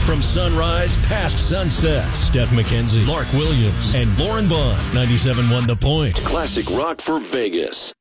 From sunrise past sunset, Steph McKenzie, Lark Williams, and Lauren Bond. 97.1 The Point. Classic rock for Vegas.